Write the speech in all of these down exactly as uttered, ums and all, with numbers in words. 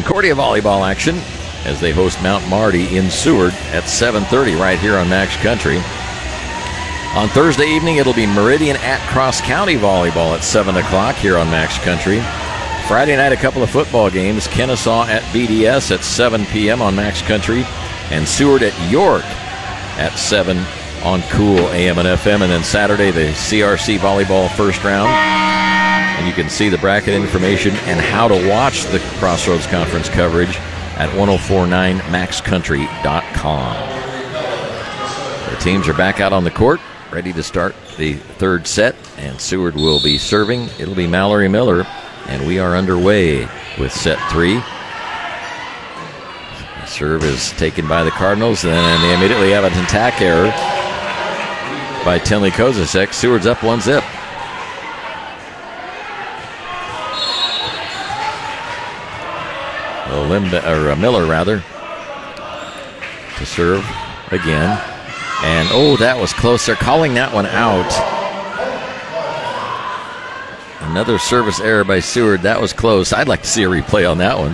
Concordia volleyball action as they host Mount Marty in Seward at seven thirty right here on Max Country. On Thursday evening, it'll be Meridian at Cross County volleyball at seven o'clock here on Max Country. Friday night, a couple of football games. Kennesaw at B D S at seven p.m. on Max Country, and Seward at York at seven on Cool A M and F M. And then Saturday, the C R C volleyball first round. And you can see the bracket information and how to watch the Crossroads Conference coverage at ten forty-nine max country dot com. The teams are back out on the court, ready to start the third set, and Seward will be serving. It'll be Mallory Miller, and we are underway with set three. The serve is taken by the Cardinals, and they immediately have an attack error by Tinley Kozasek. Seward's up one zip. Well, Limba, or uh, Miller, rather, to serve again. And, oh, that was close. They're calling that one out. Another service error by Seward. That was close. I'd like to see a replay on that one.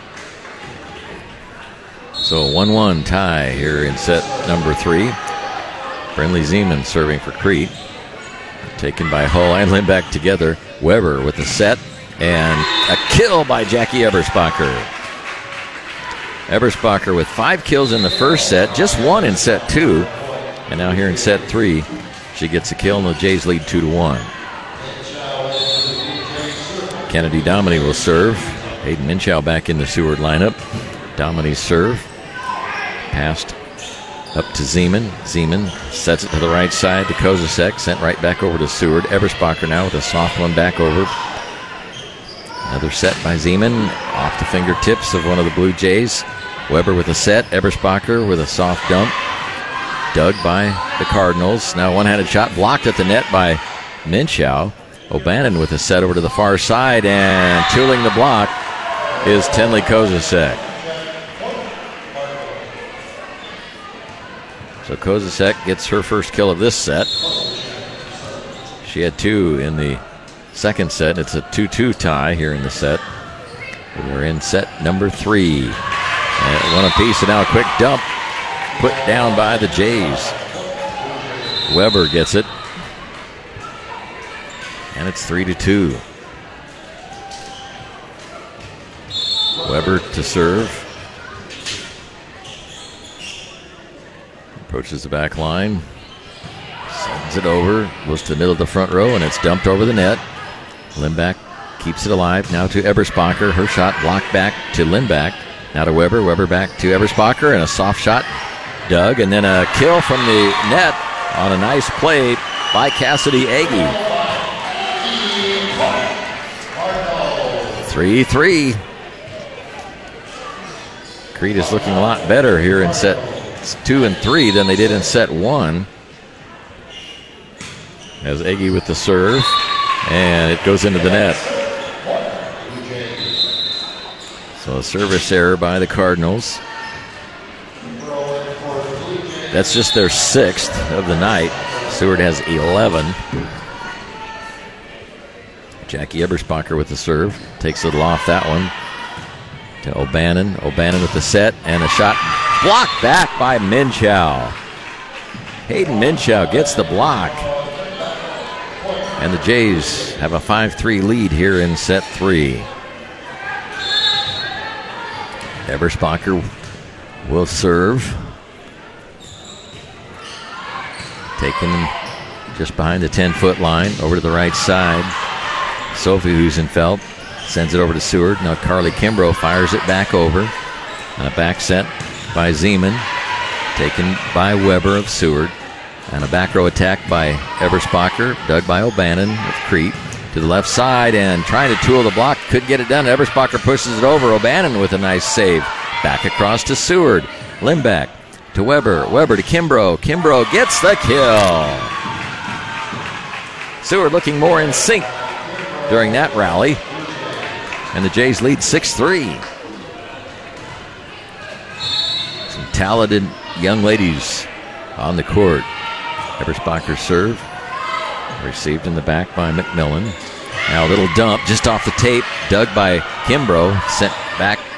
So one one tie here in set number three. Brinley Zeman serving for Crete. Taken by Hull and Lindback together. Weber with the set. And a kill by Jackie Eberspacher. Eberspacher with five kills in the first set, just one in set two. And now here in set three, she gets a kill, and the Jays lead two to one. Kennedy Dominy will serve. Hayden Minchow back in the Seward lineup. Dominy's serve. Passed up to Zeman. Zeman sets it to the right side to Kozasek. Sent right back over to Seward. Eberspacher now with a soft one back over. Another set by Zeman off the fingertips of one of the Blue Jays. Weber with a set. Eberspacher with a soft dump. Dug by the Cardinals. Now one-handed shot blocked at the net by Minchow. O'Bannon with a set over to the far side, and tooling the block is Tinley Kozasek. So Kozasek gets her first kill of this set. She had two in the second set. It's a two two tie here in the set. We're in set number three. And one apiece, and now a quick dump put down by the Jays. Weber gets it. And it's three to two. Weber to serve. Approaches the back line. Sends it over. Goes to the middle of the front row, and it's dumped over the net. Lindback keeps it alive. Now to Eberspacher. Her shot blocked back to Lindback. Now to Weber. Weber back to Eberspacher, and a soft shot dug, and then a kill from the net on a nice play by Cassidy Agee. three three. Crete is looking a lot better here in set two and three than they did in set one. As Agee with the serve, and it goes into the net. So a service error by the Cardinals. That's just their sixth of the night. Seward has eleven. Jackie Eberspacher with the serve. Takes it off that one to O'Bannon. O'Bannon with the set, and a shot blocked back by Minchow. Hayden Minchow gets the block. And the Jays have a five three lead here in set three. Eberspacher will serve. Taken just behind the ten-foot line, over to the right side. Sophie Husenfeld sends it over to Seward. Now Carly Kimbrough fires it back over. And a back set by Zeman. Taken by Weber of Seward. And a back row attack by Eberspacher, dug by O'Bannon with Crete. To the left side and trying to tool the block. Couldn't get it done. Eberspacher pushes it over. O'Bannon with a nice save. Back across to Seward. Lindback to Weber. Weber to Kimbrough. Kimbrough gets the kill. Seward looking more in sync during that rally. And the Jays lead six three. Some talented young ladies on the court. Eberspacher serve. Received in the back by McMillan. Now a little dump just off the tape. Dug by Kimbrough. Sent back